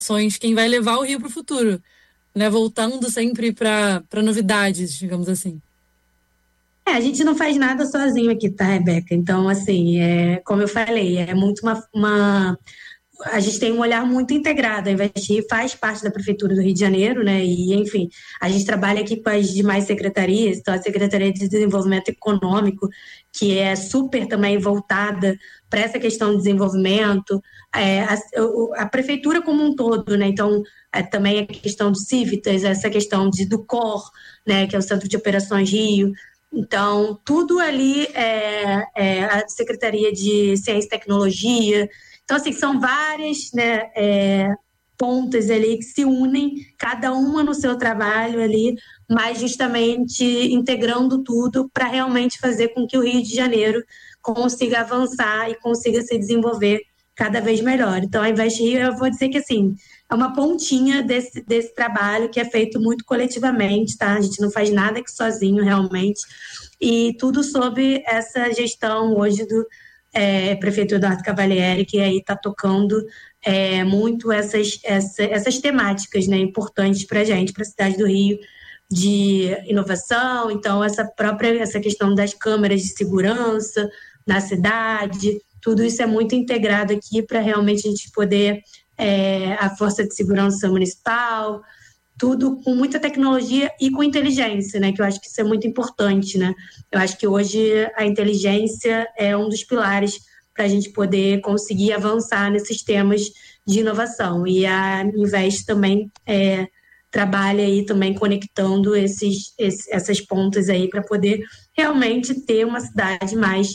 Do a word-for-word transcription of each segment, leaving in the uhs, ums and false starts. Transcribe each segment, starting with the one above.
quem vai levar o Rio para o futuro, né? Voltando sempre para para novidades, digamos assim. É, a gente não faz nada sozinho aqui, tá, Rebeca? Então, assim, é, como eu falei, é muito uma, uma a gente tem um olhar muito integrado. A Investir faz parte da Prefeitura do Rio de Janeiro, né? E, enfim, a gente trabalha aqui com as demais secretarias, então a Secretaria de Desenvolvimento Econômico, que é super também voltada para essa questão de desenvolvimento, é, a, a Prefeitura como um todo, né? Então, é, também a questão do Civitas, essa questão de, do C O R, né? Que é o Centro de Operações Rio. Então, tudo ali é, é a Secretaria de Ciência e Tecnologia. Então, assim, são várias, né, é, pontas ali que se unem, cada uma no seu trabalho ali, mas justamente integrando tudo para realmente fazer com que o Rio de Janeiro consiga avançar e consiga se desenvolver cada vez melhor. Então, a Invest Rio, eu vou dizer que, assim, é uma pontinha desse, desse trabalho que é feito muito coletivamente, tá? A gente não faz nada aqui sozinho, realmente, e tudo sob essa gestão hoje do É, prefeito Eduardo Cavalieri, que aí está tocando é, muito essas, essa, essas temáticas, né, importantes para a gente, para a cidade do Rio, de inovação. Então, essa própria essa questão das câmeras de segurança na cidade, tudo isso é muito integrado aqui para realmente a gente poder, é, a Força de Segurança Municipal, tudo com muita tecnologia e com inteligência, né? Que eu acho que isso é muito importante, né? Eu acho que hoje a inteligência é um dos pilares para a gente poder conseguir avançar nesses temas de inovação. E a Invest também é, trabalha aí também conectando esses, esses, essas pontas aí para poder realmente ter uma cidade mais,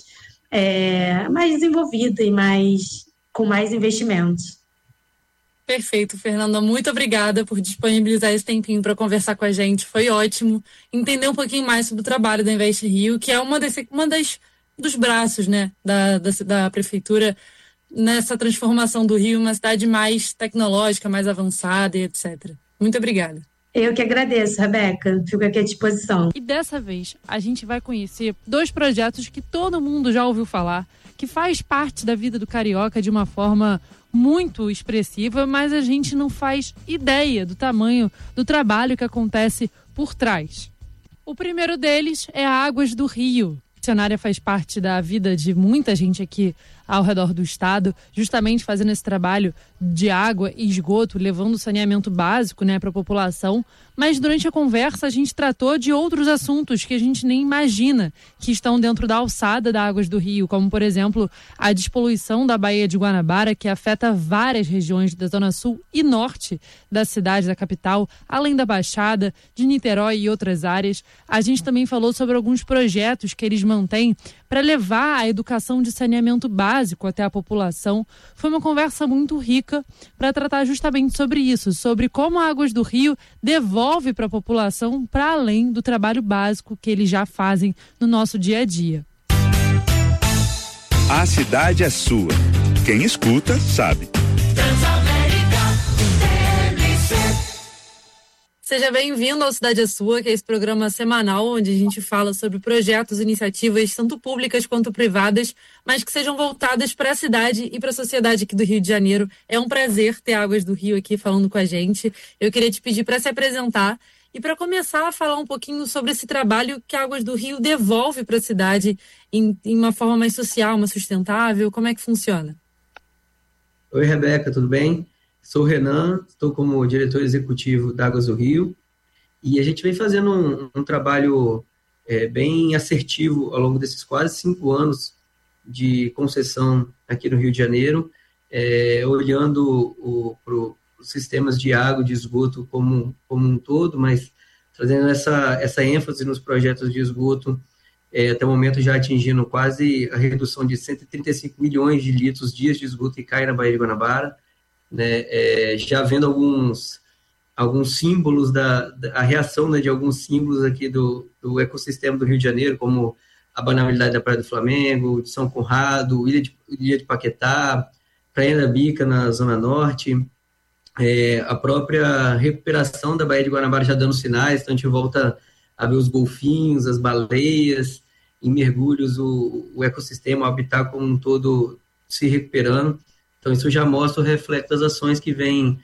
é, mais desenvolvida e mais, com mais investimentos. Perfeito, Fernanda. Muito obrigada por disponibilizar esse tempinho para conversar com a gente. Foi ótimo entender um pouquinho mais sobre o trabalho da Invest Rio, que é uma, desse, uma das dos braços, né, da, da, da prefeitura nessa transformação do Rio em uma cidade mais tecnológica, mais avançada e etcétera. Muito obrigada. Eu que agradeço, Rebeca. Fico aqui à disposição. E dessa vez a gente vai conhecer dois projetos que todo mundo já ouviu falar, que faz parte da vida do carioca de uma forma muito expressiva, mas a gente não faz ideia do tamanho do trabalho que acontece por trás. O primeiro deles é a Águas do Rio. A área faz parte da vida de muita gente aqui ao redor do estado, justamente fazendo esse trabalho de água e esgoto, levando saneamento básico, né, para a população. Mas durante a conversa a gente tratou de outros assuntos que a gente nem imagina que estão dentro da alçada da Águas do Rio, como, por exemplo, a despoluição da Baía de Guanabara, que afeta várias regiões da zona sul e norte da cidade, da capital, além da Baixada, de Niterói e outras áreas. A gente também falou sobre alguns projetos que eles mantêm para levar a educação de saneamento básico até a população. Foi uma conversa muito rica para tratar justamente sobre isso, sobre como a Águas do Rio devolve para a população para além do trabalho básico que eles já fazem no nosso dia a dia. A cidade é sua. Quem escuta, sabe. Seja bem-vindo ao Cidade é Sua, que é esse programa semanal onde a gente fala sobre projetos, iniciativas, tanto públicas quanto privadas, mas que sejam voltadas para a cidade e para a sociedade aqui do Rio de Janeiro. É um prazer ter Águas do Rio aqui falando com a gente. Eu queria te pedir para se apresentar e para começar a falar um pouquinho sobre esse trabalho que a Águas do Rio devolve para a cidade em, em uma forma mais social, mais sustentável. Como é que funciona? Oi, Rebeca, tudo bem? Sou o Renan, estou como diretor executivo da Águas do Rio e a gente vem fazendo um, um trabalho é, bem assertivo ao longo desses quase cinco anos de concessão aqui no Rio de Janeiro, é, olhando para os sistemas de água e de esgoto como, como um todo, mas trazendo essa, essa ênfase nos projetos de esgoto, é, até o momento já atingindo quase a redução de cento e trinta e cinco milhões de litros dias de esgoto que cai na Baía de Guanabara. Né, é, já vendo alguns, alguns símbolos, da, da a reação, né, de alguns símbolos aqui do, do ecossistema do Rio de Janeiro, como a banalidade da Praia do Flamengo, de São Conrado, Ilha de, Ilha de Paquetá, Praia da Bica na Zona Norte, é, a própria recuperação da Baía de Guanabara já dando sinais, então a gente volta a ver os golfinhos, as baleias, em mergulhos, o, o ecossistema, o habitat como um todo se recuperando. Então, isso já mostra o reflexo das ações que vem,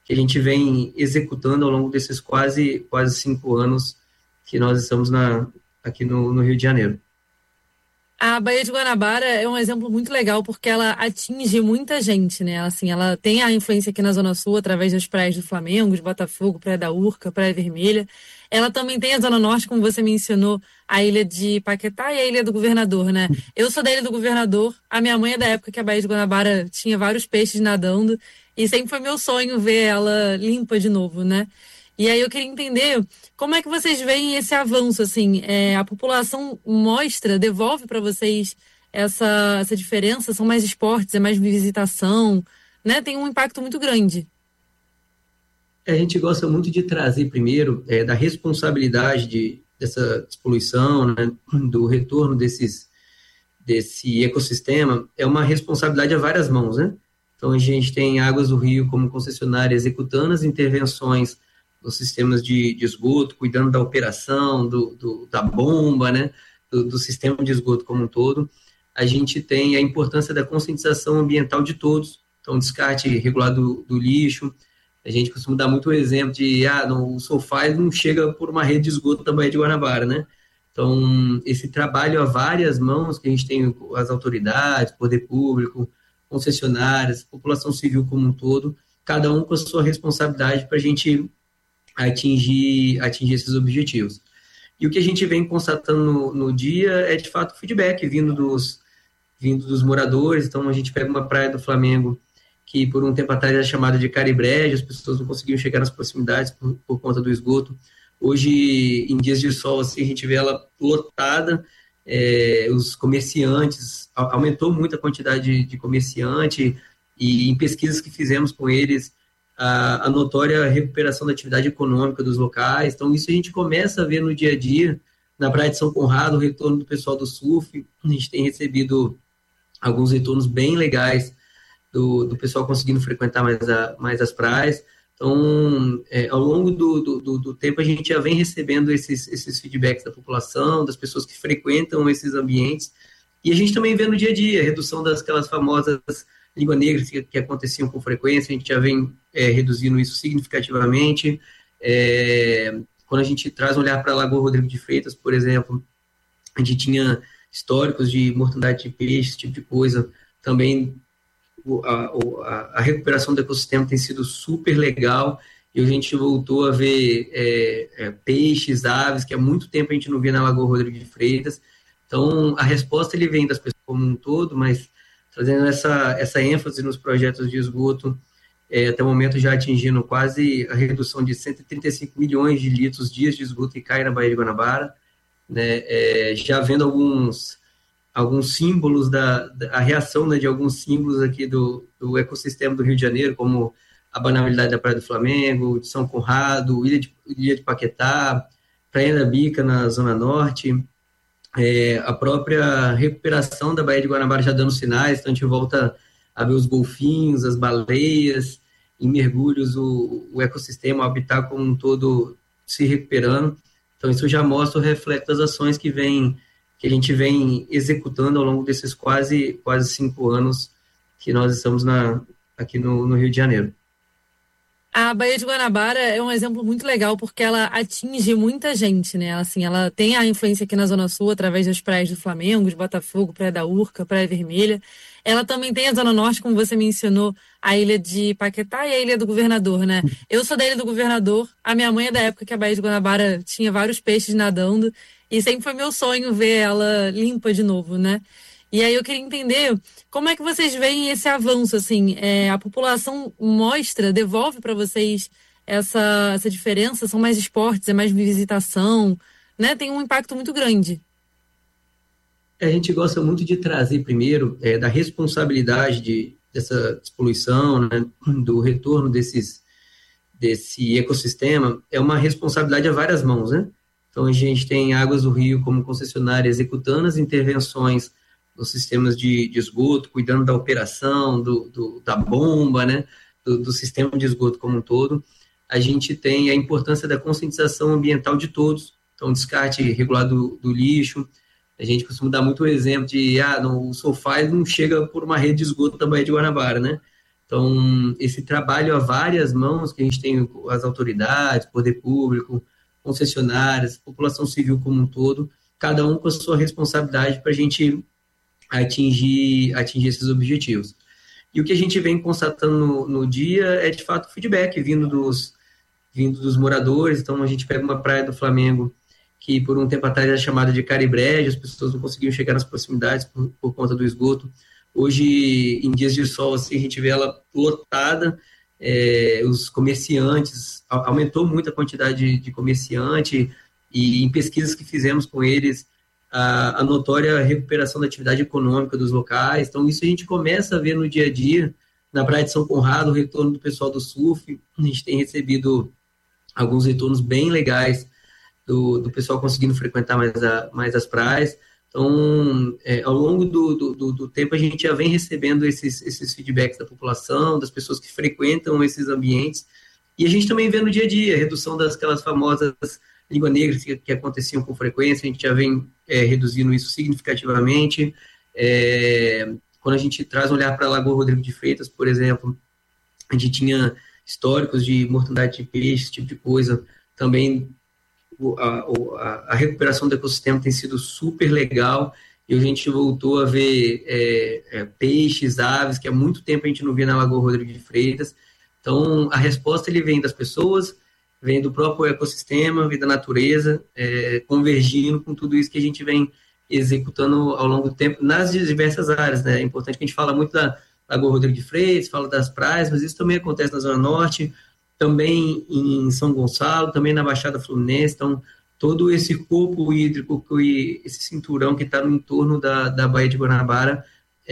que a gente vem executando ao longo desses quase, quase cinco anos que nós estamos na, aqui no, no Rio de Janeiro. A Baía de Guanabara é um exemplo muito legal porque ela atinge muita gente, né? Assim, ela tem a influência aqui na Zona Sul através das praias do Flamengo, de Botafogo, Praia da Urca, Praia Vermelha. Ela também tem a Zona Norte, como você mencionou, a Ilha de Paquetá e a Ilha do Governador, né? Eu sou da Ilha do Governador, a minha mãe é da época que a Baía de Guanabara tinha vários peixes nadando e sempre foi meu sonho ver ela limpa de novo, né? E aí eu queria entender como é que vocês veem esse avanço, assim, é, a população mostra, devolve para vocês essa, essa diferença, são mais esportes, é mais visitação, né? Tem um impacto muito grande. A gente gosta muito de trazer primeiro é, da responsabilidade de, dessa despoluição, né, do retorno desses, desse ecossistema, é uma responsabilidade a várias mãos, né? Então a gente tem Águas do Rio como concessionária executando as intervenções nos sistemas de, de esgoto, cuidando da operação, do, do, da bomba, né, do, do sistema de esgoto como um todo. A gente tem a importância da conscientização ambiental de todos, então descarte regulado do, do lixo. A gente costuma dar muito o exemplo de, ah, não, o sofá não chega por uma rede de esgoto da Baía de Guanabara, né? Então, esse trabalho a várias mãos, que a gente tem as autoridades, poder público, concessionárias, população civil como um todo, cada um com a sua responsabilidade para a gente atingir, atingir esses objetivos. E o que a gente vem constatando no, no dia é, de fato, feedback vindo dos, vindo dos moradores. Então, a gente pega uma praia do Flamengo que, por um tempo atrás, era chamada de Caribreja, as pessoas não conseguiam chegar nas proximidades por, por conta do esgoto. Hoje, em dias de sol, assim, a gente vê ela lotada, é, os comerciantes, aumentou muito a quantidade de, de comerciante, e em pesquisas que fizemos com eles, a, a notória recuperação da atividade econômica dos locais. Então, isso a gente começa a ver no dia a dia. Na Praia de São Conrado, o retorno do pessoal do surf, a gente tem recebido alguns retornos bem legais do, do pessoal conseguindo frequentar mais, a, mais as praias. Então, é, ao longo do, do, do tempo, a gente já vem recebendo esses, esses feedbacks da população, das pessoas que frequentam esses ambientes, e a gente também vê no dia a dia a redução das aquelas famosas língua negras que, que aconteciam com frequência. A gente já vem é, reduzindo isso significativamente. É, quando a gente traz um olhar para a Lagoa Rodrigo de Freitas, por exemplo, a gente tinha históricos de mortandade de peixe, esse tipo de coisa. Também a, a, a recuperação do ecossistema tem sido super legal, e a gente voltou a ver é, é, peixes, aves, que há muito tempo a gente não via na Lagoa Rodrigo de Freitas. Então, a resposta ele vem das pessoas como um todo, mas trazendo essa, essa ênfase nos projetos de esgoto, é, até o momento já atingindo quase a redução de cento e trinta e cinco milhões de litros dias de esgoto que cai na Baía de Guanabara, né, é, já vendo alguns, alguns símbolos, da, da a reação, né, de alguns símbolos aqui do, do ecossistema do Rio de Janeiro, como a banalidade da Praia do Flamengo, de São Conrado, Ilha de, Ilha de Paquetá, Praia da Bica na Zona Norte. É, a própria recuperação da Baía de Guanabara já dando sinais, então a gente volta a ver os golfinhos, as baleias, em mergulhos, o, o ecossistema, o habitat como um todo se recuperando. Então isso já mostra o reflexo das ações que, vem, que a gente vem executando ao longo desses quase, quase cinco anos que nós estamos na, aqui no, no Rio de Janeiro. A Baía de Guanabara é um exemplo muito legal porque ela atinge muita gente, né? Assim, ela tem a influência aqui na Zona Sul através das praias do Flamengo, de Botafogo, Praia da Urca, Praia Vermelha. Ela também tem a Zona Norte, como você mencionou, a Ilha de Paquetá e a Ilha do Governador, né? Eu sou da Ilha do Governador, a minha mãe é da época que a Baía de Guanabara tinha vários peixes nadando, e sempre foi meu sonho ver ela limpa de novo, né? E aí eu queria entender como é que vocês veem esse avanço, assim, é, a população mostra, devolve para vocês essa, essa diferença, são mais esportes, é mais visitação, né? Tem um impacto muito grande. A gente gosta muito de trazer primeiro é, da responsabilidade de, dessa despoluição, né, do retorno desses, desse ecossistema, é uma responsabilidade a várias mãos, né? Então a gente tem Águas do Rio como concessionária executando as intervenções nos sistemas de, de esgoto, cuidando da operação, do, do, da bomba, né, do, do sistema de esgoto como um todo. A gente tem a importância da conscientização ambiental de todos, então descarte regulado do, do lixo. A gente costuma dar muito o exemplo de, ah, não, o sofá não chega por uma rede de esgoto da Baía de Guanabara, né? Então, esse trabalho a várias mãos que a gente tem, as autoridades, poder público, concessionárias, população civil como um todo, cada um com a sua responsabilidade para a gente atingir, atingir esses objetivos. E o que a gente vem constatando no, no dia é, de fato, feedback vindo dos, vindo dos moradores. Então, a gente pega uma praia do Flamengo que, por um tempo atrás, era chamada de Caribrejo, as pessoas não conseguiam chegar nas proximidades por, por conta do esgoto. Hoje, em dias de sol, assim, a gente vê ela lotada, é, os comerciantes, aumentou muito a quantidade de, de comerciante, e em pesquisas que fizemos com eles, a, a notória recuperação da atividade econômica dos locais. Então, isso a gente começa a ver no dia a dia, na Praia de São Conrado, o retorno do pessoal do surf. A gente tem recebido alguns retornos bem legais do, do pessoal conseguindo frequentar mais, a, mais as praias. Então, é, ao longo do, do, do tempo, a gente já vem recebendo esses, esses feedbacks da população, das pessoas que frequentam esses ambientes, e a gente também vê no dia a dia a redução das aquelas famosas línguas negras que, que aconteciam com frequência. A gente já vem é, reduzindo isso significativamente. É, quando a gente traz um olhar para a Lagoa Rodrigo de Freitas, por exemplo, a gente tinha históricos de mortandade de peixe, esse tipo de coisa. Também a, a, a recuperação do ecossistema tem sido super legal, e a gente voltou a ver é, é, peixes, aves, que há muito tempo a gente não via na Lagoa Rodrigo de Freitas. Então, a resposta ele vem das pessoas, vem do próprio ecossistema, vem da natureza, é, convergindo com tudo isso que a gente vem executando ao longo do tempo nas diversas áreas, né? É importante que a gente fala muito da Lagoa Rodrigo de Freitas, fala das praias, mas isso também acontece na Zona Norte, também em São Gonçalo, também na Baixada Fluminense. Então, todo esse corpo hídrico, esse cinturão que está no entorno da, da Baía de Guanabara,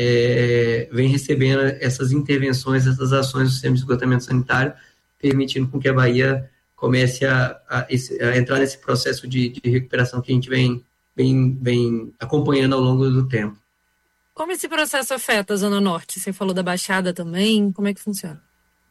é, vem recebendo essas intervenções, essas ações do sistema de esgotamento sanitário, permitindo com que a Bahia comece a, a, a entrar nesse processo de, de recuperação que a gente vem, vem, vem acompanhando ao longo do tempo. Como esse processo afeta a Zona Norte? Você falou da Baixada também, como é que funciona?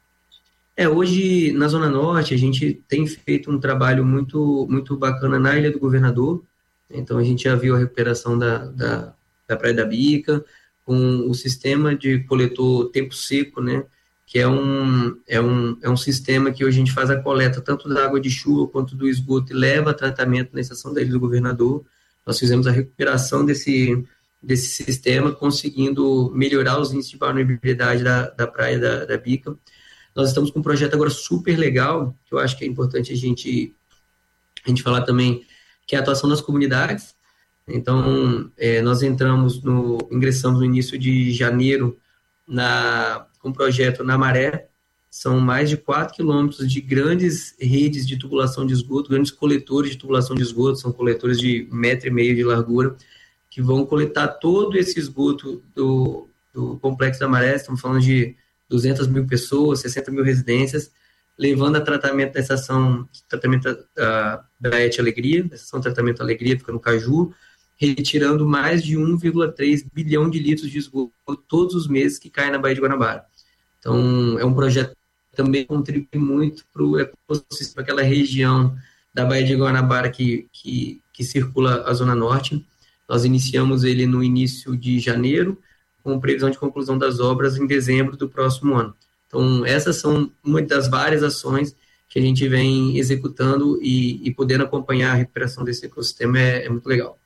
É, hoje, na Zona Norte, a gente tem feito um trabalho muito, muito bacana na Ilha do Governador. Então, a gente já viu a recuperação da, da, da Praia da Bica, com o sistema de coletor tempo seco, né? Que é um, é, um, é um sistema que hoje a gente faz a coleta tanto da água de chuva quanto do esgoto e leva a tratamento na estação da Ilha do Governador. Nós fizemos a recuperação desse, desse sistema, conseguindo melhorar os índices de vulnerabilidade da, da Praia da, da Bica. Nós estamos com um projeto agora super legal, que eu acho que é importante a gente, a gente falar também, que é a atuação das comunidades. Então, é, nós entramos no, ingressamos no início de janeiro na, com um projeto na Maré. São mais de quatro quilômetros de grandes redes de tubulação de esgoto, grandes coletores de tubulação de esgoto, são coletores de metro e meio de largura, que vão coletar todo esse esgoto do, do Complexo da Maré. Estamos falando de duzentas mil pessoas, sessenta mil residências, levando a tratamento da estação tratamento da, da Et Alegria, da estação de tratamento Alegria, fica no Caju, retirando mais de um vírgula três bilhão de litros de esgoto todos os meses que caem na Baía de Guanabara. Então, é um projeto que também contribui muito para o ecossistema, aquela região da Baía de Guanabara que, que, que circula a Zona Norte. Nós iniciamos ele no início de janeiro, com previsão de conclusão das obras em dezembro do próximo ano. Então, essas são uma das várias ações que a gente vem executando, e, e podendo acompanhar a recuperação desse ecossistema é, é muito legal.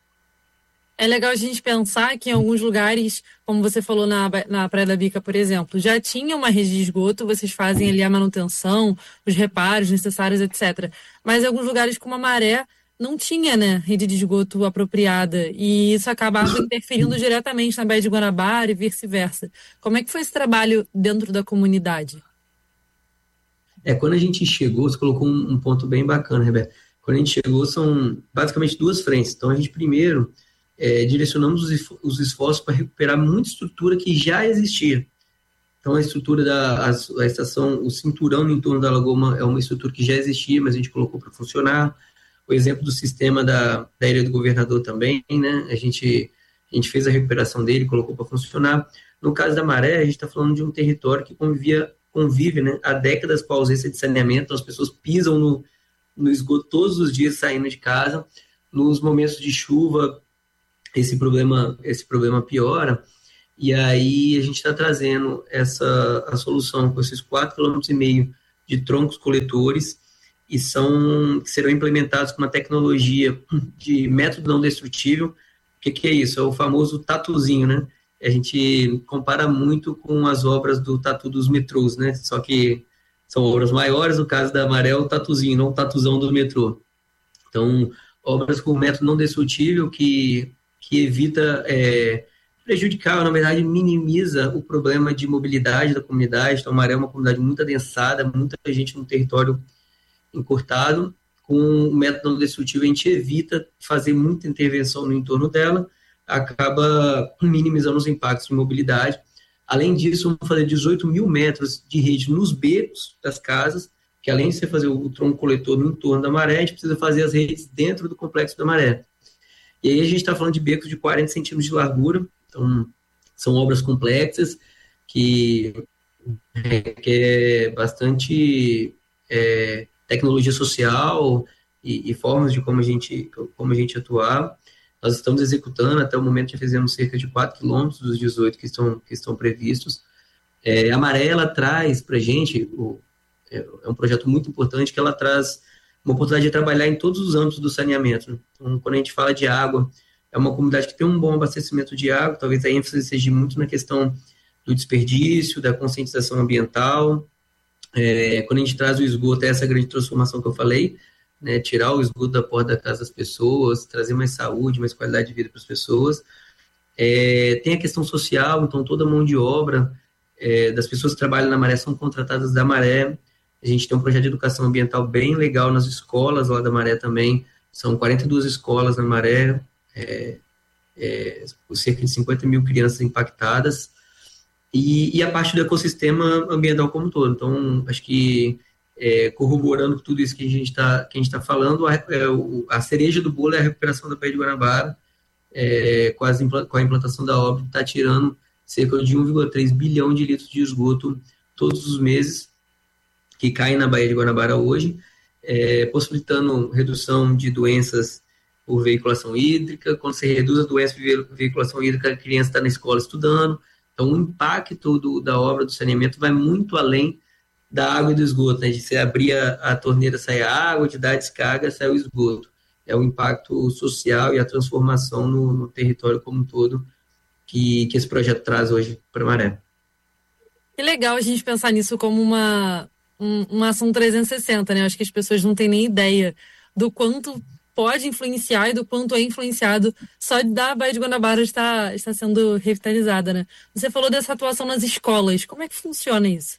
É legal a gente pensar que em alguns lugares, como você falou na, na Praia da Bica, por exemplo, já tinha uma rede de esgoto, vocês fazem ali a manutenção, os reparos necessários, etcétera. Mas em alguns lugares como a Maré, não tinha, né, rede de esgoto apropriada, e isso acabava interferindo diretamente na Baía de Guanabara e vice-versa. Como é que foi esse trabalho dentro da comunidade? É, quando a gente chegou, você colocou um, um ponto bem bacana, Rebeca. Quando a gente chegou, são basicamente duas frentes. Então, a gente primeiro é, direcionamos os, os esforços para recuperar muita estrutura que já existia. Então, a estrutura da a, a estação, o cinturão em torno da Lagoa é uma estrutura que já existia, mas a gente colocou para funcionar. O exemplo do sistema da, da Ilha do Governador também, né? A gente, a gente fez a recuperação dele, colocou para funcionar. No caso da Maré, a gente está falando de um território que convivia, convive, né, há décadas com a ausência de saneamento. As pessoas pisam no, no esgoto todos os dias saindo de casa. Nos momentos de chuva, esse problema, esse problema piora. E aí a gente está trazendo essa a solução com esses quatro vírgula cinco quilômetros de troncos coletores, e são, que serão implementados com uma tecnologia de método não destrutível. O que, que é isso? É o famoso tatuzinho, né? A gente compara muito com as obras do tatu dos metrôs, né? Só que são obras maiores, no caso da Maré, o tatuzinho, não o tatuzão do metrô. Então, obras com método não destrutível que, que evita é, prejudicar, na verdade, minimiza o problema de mobilidade da comunidade. Então, a Maré é uma comunidade muito adensada, muita gente no território encurtado. Com o método não destrutivo, a gente evita fazer muita intervenção no entorno dela, acaba minimizando os impactos de mobilidade. Além disso, vamos fazer dezoito mil metros de rede nos becos das casas, que além de você fazer o tronco coletor no entorno da Maré, a gente precisa fazer as redes dentro do complexo da Maré. E aí a gente está falando de becos de quarenta centímetros de largura, então são obras complexas que requer bastante é, tecnologia social e, e formas de como a gente, como a gente atuar. Nós estamos executando, até o momento já fizemos cerca de quatro quilômetros dos dezoito que estão, que estão previstos. É, a Maré, ela traz para a gente, o, é, é um projeto muito importante, que ela traz uma oportunidade de trabalhar em todos os âmbitos do saneamento. Então, quando a gente fala de água, é uma comunidade que tem um bom abastecimento de água, talvez a ênfase seja muito na questão do desperdício, da conscientização ambiental. É, quando a gente traz o esgoto, é essa grande transformação que eu falei, né, tirar o esgoto da porta da casa das pessoas, trazer mais saúde, mais qualidade de vida para as pessoas. É, tem a questão social, então toda a mão de obra é, das pessoas que trabalham na Maré são contratadas da Maré. A gente tem um projeto de educação ambiental bem legal nas escolas lá da Maré também, são quarenta e duas escolas na Maré, é, é, cerca de cinquenta mil crianças impactadas, e, e a parte do ecossistema ambiental como um todo. Então, acho que É, corroborando tudo isso que a gente está que a gente tá falando, a, é, o, a cereja do bolo é a recuperação da Baía de Guanabara, é, com, as, com a implantação da obra, está tirando cerca de um vírgula três bilhão de litros de esgoto todos os meses, que caem na Baía de Guanabara hoje, é, possibilitando redução de doenças por veiculação hídrica. Quando você reduz a doença por veiculação hídrica, a criança está na escola estudando. Então, o impacto do, da obra do saneamento vai muito além da água e do esgoto, né? De você abrir a, a torneira, sair a água, de dar a descarga, sair o esgoto. É o impacto social e a transformação no, no território como um todo que, que esse projeto traz hoje para a Maré. Que legal a gente pensar nisso como uma, um, uma ação trezentos e sessenta, né? Acho que as pessoas não têm nem ideia do quanto pode influenciar e do quanto é influenciado só da Baía de Guanabara estar, estar sendo revitalizada, né? Você falou dessa atuação nas escolas. Como é que funciona isso?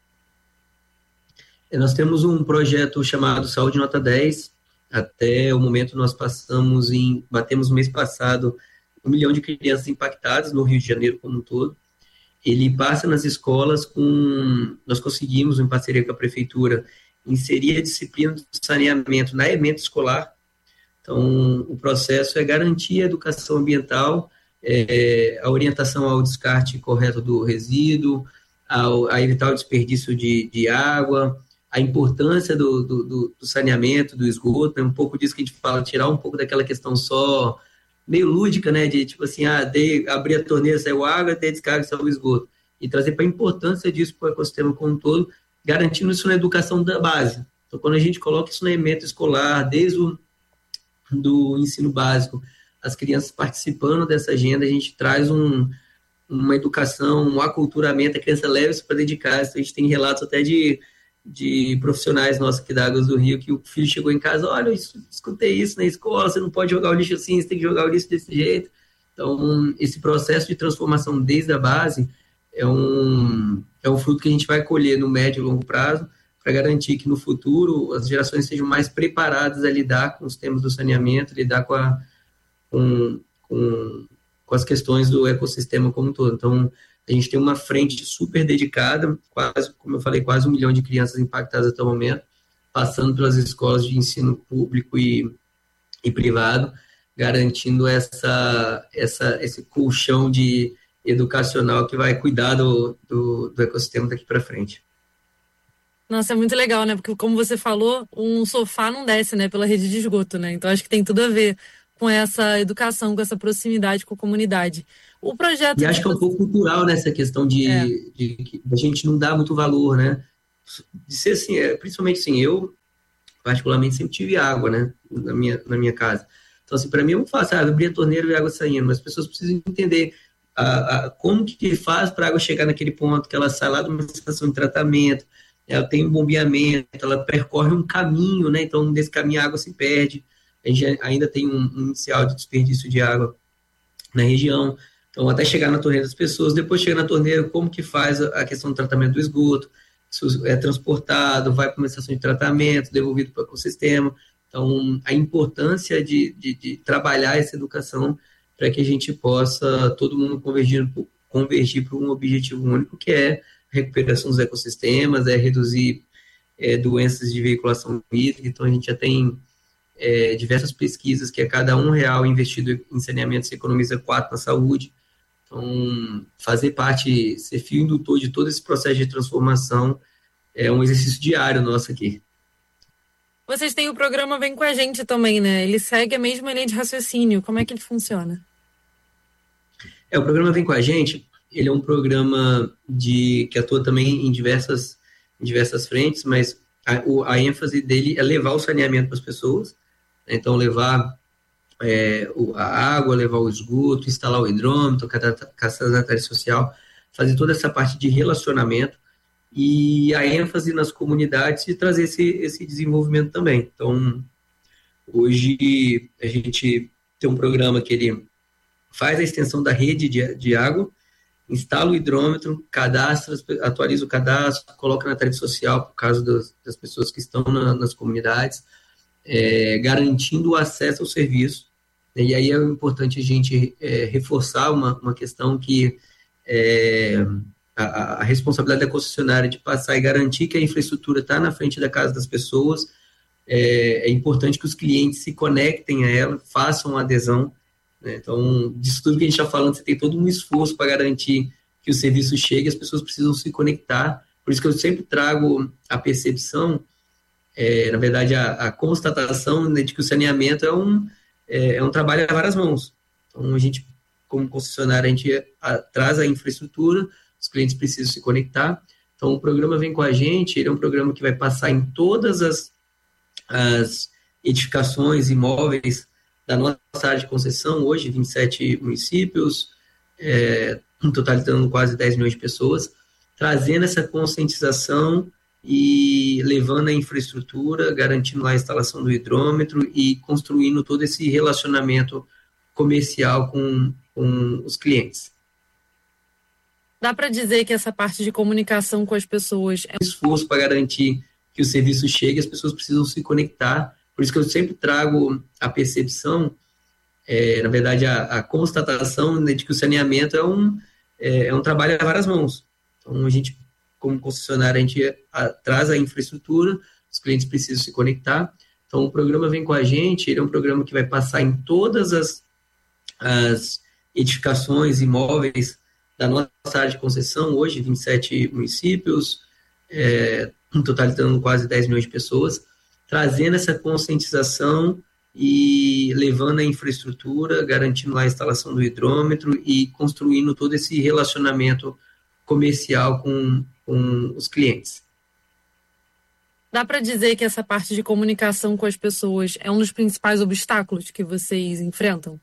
Nós temos um projeto chamado Saúde Nota dez. Até o momento nós passamos em, batemos no mês passado um milhão de crianças impactadas no Rio de Janeiro como um todo. Ele passa nas escolas com, nós conseguimos, em parceria com a prefeitura, inserir a disciplina do saneamento na ementa escolar. Então, o processo é garantir a educação ambiental, é, a orientação ao descarte correto do resíduo, ao, a evitar o desperdício de, de água, a importância do, do, do saneamento, do esgoto, né? Um pouco disso que a gente fala, tirar um pouco daquela questão só meio lúdica, né, de tipo assim, ah, dei, abrir a torneira, saiu água, dei descarga, saiu o esgoto, e trazer para a importância disso para o ecossistema como um todo, garantindo isso na educação da base. Então, quando a gente coloca isso na ementa escolar, desde o do ensino básico, as crianças participando dessa agenda, a gente traz um, uma educação, um aculturamento, a criança leva isso para dedicar. A gente tem relatos até de de profissionais nossos aqui da Águas do Rio, que o filho chegou em casa, olha, eu escutei isso na escola, você não pode jogar o lixo assim, você tem que jogar o lixo desse jeito. Então, esse processo de transformação desde a base é um, é um fruto que a gente vai colher no médio e longo prazo, para garantir que no futuro as gerações sejam mais preparadas a lidar com os temas do saneamento, lidar com, a, com, com, com as questões do ecossistema como um todo. Então, a gente tem uma frente super dedicada, quase, como eu falei, quase um milhão de crianças impactadas até o momento, passando pelas escolas de ensino público e, e privado, garantindo essa, essa, esse colchão de educacional que vai cuidar do, do, do ecossistema daqui para frente. Nossa, é muito legal, né? Porque, como você falou, um sofá não desce, né, pela rede de esgoto, né? Então, acho que tem tudo a ver com essa educação, com essa proximidade com a comunidade. O projeto... E acho que é um pouco cultural nessa questão de, é. de, de, de a gente não dar muito valor, né? De ser assim, é, principalmente assim, eu particularmente sempre tive água, né? Na minha, na minha casa. Então, assim, para mim é muito fácil, ah, abrir a torneira e a água saindo, mas as pessoas precisam entender a, a, como que faz para a água chegar naquele ponto, que ela sai lá de uma estação de tratamento, ela tem um bombeamento, ela percorre um caminho, né? Então, nesse caminho a água se perde, a gente ainda tem um, um inicial de desperdício de água na região. Então, até chegar na torneira das pessoas, depois chega na torneira, como que faz a questão do tratamento do esgoto, isso é transportado, vai para uma estação de tratamento, devolvido para o ecossistema. Então, a importância de, de, de trabalhar essa educação para que a gente possa, todo mundo convergir, convergir para um objetivo único, que é a recuperação dos ecossistemas, é reduzir é, doenças de veiculação hídrica. Então, a gente já tem é, diversas pesquisas que a cada um real investido em saneamento se economiza quatro na saúde. Então, fazer parte, ser fio indutor de todo esse processo de transformação é um exercício diário nosso aqui. Vocês têm o programa Vem Com a Gente também, né? Ele segue a mesma linha de raciocínio. Como é que ele funciona? É, o programa Vem Com a Gente, ele é um programa de, que atua também em diversas, em diversas frentes, mas a, o, a ênfase dele é levar o saneamento para as pessoas, né? Então, levar é, o, a água, levar o esgoto, instalar o hidrômetro, cadastro social, fazer toda essa parte de relacionamento e a ênfase nas comunidades e trazer esse, esse desenvolvimento também. Então, hoje a gente tem um programa que ele faz a extensão da rede de, de água, instala o hidrômetro, cadastra, atualiza o cadastro, coloca na tarefa social por causa das, das pessoas que estão na, nas comunidades, é, garantindo o acesso ao serviço. E aí é importante a gente é, reforçar uma, uma questão que é, a, a responsabilidade da concessionária de passar e garantir que a infraestrutura está na frente da casa das pessoas. É, é importante que os clientes se conectem a ela, façam adesão, né? Então, disso tudo que a gente está falando, você tem todo um esforço para garantir que o serviço chegue, as pessoas precisam se conectar. Por isso que eu sempre trago a percepção, é, na verdade, a, a constatação, né, de que o saneamento é um, é, é um trabalho a várias mãos. Então, a gente, como concessionária, a gente a, traz a infraestrutura, os clientes precisam se conectar. Então, o programa Vem Com a Gente, ele é um programa que vai passar em todas as, as edificações, imóveis da nossa área de concessão, hoje, vinte e sete municípios, é, totalizando quase dez milhões de pessoas, trazendo essa conscientização e levando a infraestrutura, garantindo lá a instalação do hidrômetro e construindo todo esse relacionamento comercial com, com os clientes. Dá para dizer que essa parte de comunicação com as pessoas é um esforço para garantir que o serviço chegue, as pessoas precisam se conectar. Por isso que eu sempre trago a percepção, é, na verdade, a, a constatação, né, de que o saneamento é um, é, é um trabalho a várias mãos. Então, a gente, como concessionária, a gente a, traz a infraestrutura, os clientes precisam se conectar. Então, o programa Vem Com a Gente, ele é um programa que vai passar em todas as, as edificações, imóveis da nossa área de concessão, hoje, vinte e sete municípios, é, totalizando quase dez milhões de pessoas, trazendo essa conscientização e levando a infraestrutura, garantindo lá a instalação do hidrômetro e construindo todo esse relacionamento comercial com, com os clientes. Dá para dizer que essa parte de comunicação com as pessoas é um dos principais obstáculos que vocês enfrentam?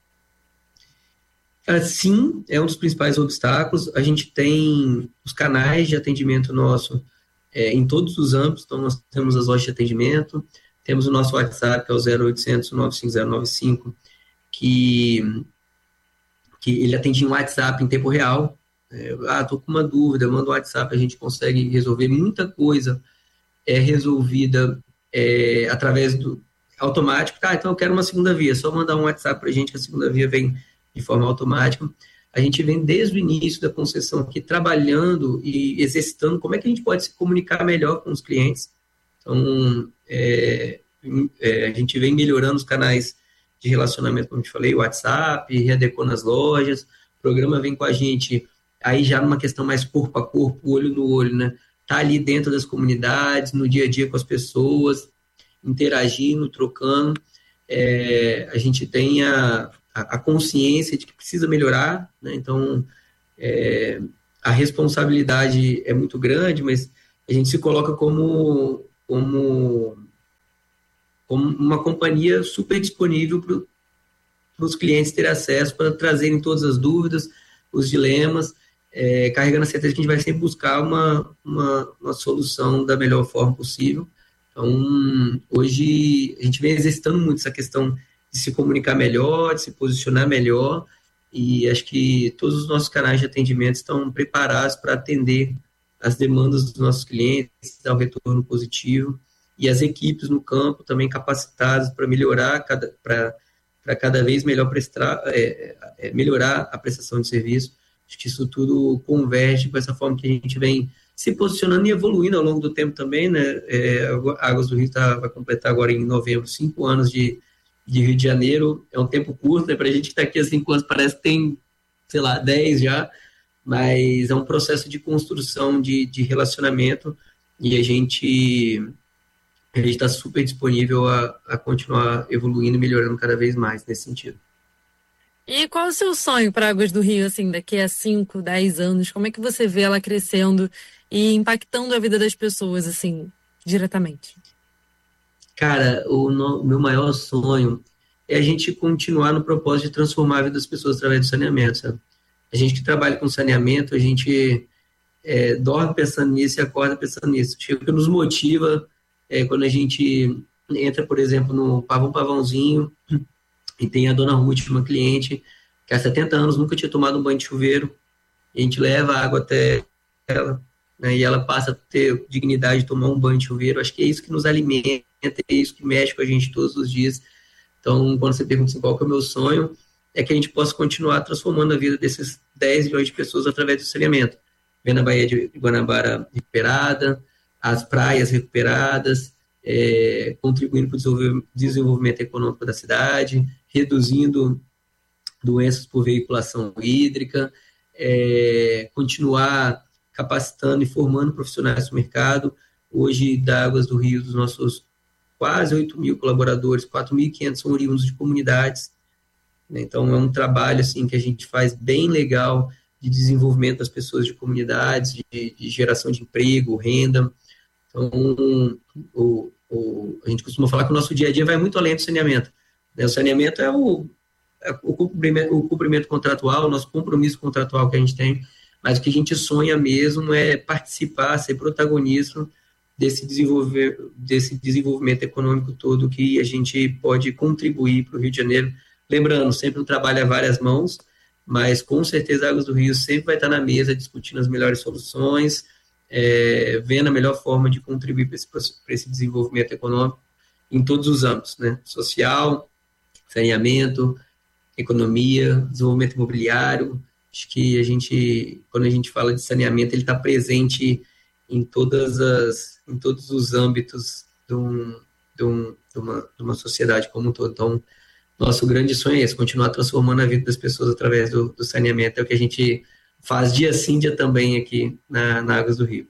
Sim, é um dos principais obstáculos. A gente tem os canais de atendimento nosso é, em todos os âmbitos. Então, nós temos as lojas de atendimento, temos o nosso WhatsApp, que é o zero oitocentos, nove cinco zero nove cinco, que, que ele atende em WhatsApp em tempo real. É, ah, estou com uma dúvida, manda um WhatsApp, a gente consegue resolver. Muita coisa é resolvida é, através do automático. Tá, então eu quero uma segunda via, só mandar um WhatsApp para a gente que a segunda via vem de forma automática. A gente vem desde o início da concessão aqui trabalhando e exercitando como é que a gente pode se comunicar melhor com os clientes. Então, é, é, a gente vem melhorando os canais de relacionamento, como eu te falei, WhatsApp, readequando as lojas, o programa Vem Com a Gente, aí já numa questão mais corpo a corpo, olho no olho, né? Tá ali dentro das comunidades, no dia a dia com as pessoas, interagindo, trocando. É, a gente tem a, a, a consciência de que precisa melhorar, né? Então, é, a responsabilidade é muito grande, mas a gente se coloca como, como, como uma companhia super disponível para os clientes terem acesso, para trazerem todas as dúvidas, os dilemas, é, carregando a certeza que a gente vai sempre buscar uma, uma, uma solução da melhor forma possível. Então, hoje, a gente vem exercitando muito essa questão de se comunicar melhor, de se posicionar melhor, e acho que todos os nossos canais de atendimento estão preparados para atender as demandas dos nossos clientes, dar um retorno positivo, e as equipes no campo também capacitadas para melhorar, para cada vez melhor prestar, é, é, melhorar a prestação de serviço. Acho que isso tudo converge com essa forma que a gente vem se posicionando e evoluindo ao longo do tempo também, né? É, a Águas do Rio tá, vai completar agora em novembro cinco anos de, de Rio de Janeiro. É um tempo curto, né? Para a gente que está aqui há cinco anos parece que tem, sei lá, dez já, mas é um processo de construção de, de relacionamento, e a gente a gente está super disponível a, a continuar evoluindo e melhorando cada vez mais nesse sentido. E qual é o seu sonho para Águas do Rio, assim, daqui a cinco, dez anos? Como é que você vê ela crescendo e impactando a vida das pessoas, assim, diretamente? Cara, o no, meu maior sonho é a gente continuar no propósito de transformar a vida das pessoas através do saneamento, sabe? A gente que trabalha com saneamento, a gente é, dorme pensando nisso e acorda pensando nisso. O que nos motiva é quando a gente entra, por exemplo, no Pavão Pavãozinho, e tem a dona Ruth, uma cliente que há setenta anos nunca tinha tomado um banho de chuveiro, e a gente leva a água até ela, né, e ela passa a ter dignidade de tomar um banho de chuveiro. Acho que é isso que nos alimenta, é isso que mexe com a gente todos os dias. Então, quando você pergunta assim, qual que é o meu sonho, é que a gente possa continuar transformando a vida desses dez milhões de pessoas através do saneamento. Vendo a Baía de Guanabara recuperada, as praias recuperadas, é, contribuindo para o desenvolvimento econômico da cidade, reduzindo doenças por veiculação hídrica, é, continuar capacitando e formando profissionais do mercado. Hoje, da Águas do Rio, dos nossos quase oito mil colaboradores, quatro mil e quinhentos são oriundos de comunidades. Então, é um trabalho assim, que a gente faz bem legal de desenvolvimento das pessoas de comunidades, de, de geração de emprego, renda. Então, o, o, a gente costuma falar que o nosso dia a dia vai muito além do saneamento. O saneamento é o, é o, cumprimento, o cumprimento contratual, o nosso compromisso contratual que a gente tem, mas o que a gente sonha mesmo é participar, ser protagonista desse, desenvolver, desse desenvolvimento econômico todo que a gente pode contribuir para o Rio de Janeiro. Lembrando, sempre um trabalho a várias mãos, mas com certeza a Águas do Rio sempre vai estar na mesa discutindo as melhores soluções, é, vendo a melhor forma de contribuir para esse, para esse desenvolvimento econômico em todos os âmbitos, né? Social, saneamento, economia, desenvolvimento imobiliário. Acho que a gente, quando a gente fala de saneamento, ele está presente em, todas as, em todos os âmbitos de, um, de, um, de, uma, de uma sociedade como um todo. Então, nosso grande sonho é esse, continuar transformando a vida das pessoas através do, do saneamento. É o que a gente faz dia sim, dia também aqui na, na Águas do Rio.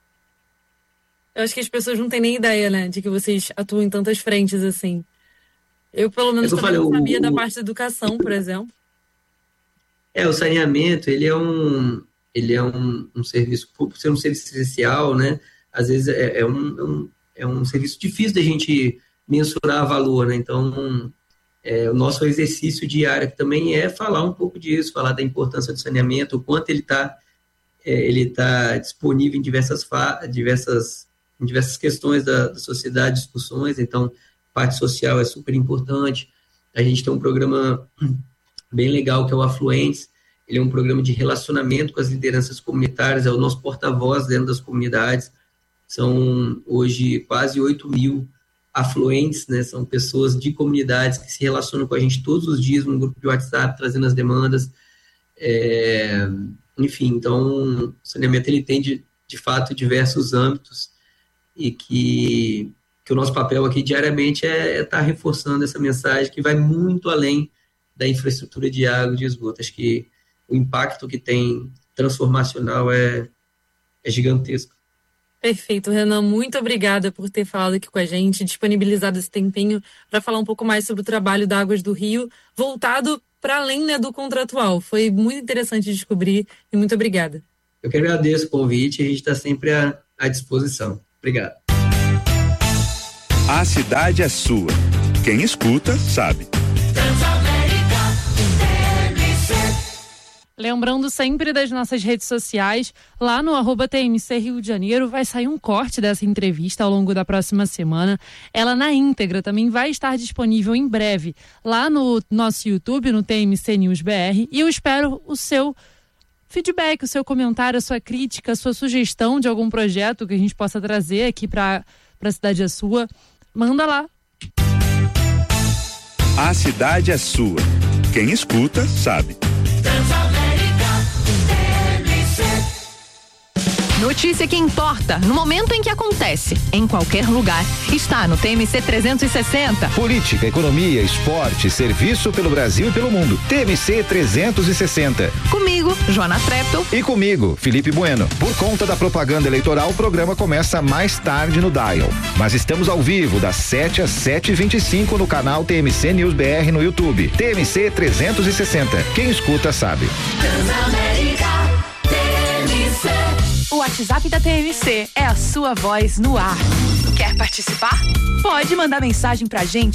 Eu acho que as pessoas não têm nem ideia, né, de que vocês atuam em tantas frentes assim. Eu, pelo menos, eu também falei, não sabia o, da parte da educação, por exemplo. É, o saneamento, ele é um, ele é um, um serviço, por ser um serviço essencial, né, às vezes é, é, um, é, um, é um serviço difícil da gente mensurar valor, né, então é, o nosso exercício diário também é falar um pouco disso, falar da importância do saneamento, o quanto ele está é, ele tá disponível em diversas, fa- diversas, em diversas questões da, da sociedade, discussões. Então, parte social é super importante. A gente tem um programa bem legal que é o Afluentes. Ele é um programa de relacionamento com as lideranças comunitárias, é o nosso porta-voz dentro das comunidades. São hoje quase oito mil afluentes, né? São pessoas de comunidades que se relacionam com a gente todos os dias no grupo de WhatsApp, trazendo as demandas. É, enfim, então o saneamento ele tem de, de fato diversos âmbitos e que, que o nosso papel aqui diariamente é estar reforçando essa mensagem que vai muito além da infraestrutura de água e de esgoto. Acho que o impacto que tem transformacional é, é gigantesco. Perfeito, Renan, muito obrigada por ter falado aqui com a gente, disponibilizado esse tempinho para falar um pouco mais sobre o trabalho da Águas do Rio, voltado para além, né, do contratual. Foi muito interessante descobrir e muito obrigada. Eu que agradeço o convite, a gente está sempre à, à disposição. Obrigado. A cidade é sua. Quem escuta, sabe. Lembrando sempre das nossas redes sociais, lá no arroba T M C Rio de Janeiro vai sair um corte dessa entrevista ao longo da próxima semana. Ela na íntegra também vai estar disponível em breve lá no nosso YouTube, no T M C News B R. E eu espero o seu feedback, o seu comentário, a sua crítica, a sua sugestão de algum projeto que a gente possa trazer aqui para a Cidade é Sua. Manda lá. A cidade é sua. Quem escuta, sabe. Notícia que importa, no momento em que acontece, em qualquer lugar, está no T M C trezentos e sessenta. Política, economia, esporte, serviço pelo Brasil e pelo mundo. T M C trezentos e sessenta. Comigo, Joana Treptow. E comigo, Felipe Bueno. Por conta da propaganda eleitoral, o programa começa mais tarde no Dial. Mas estamos ao vivo, das sete às sete e vinte e cinco no canal T M C News B R no YouTube. T M C trezentos e sessenta. Quem escuta sabe. Transamérica, T M C. O WhatsApp da T M C é a sua voz no ar. Quer participar? Pode mandar mensagem pra gente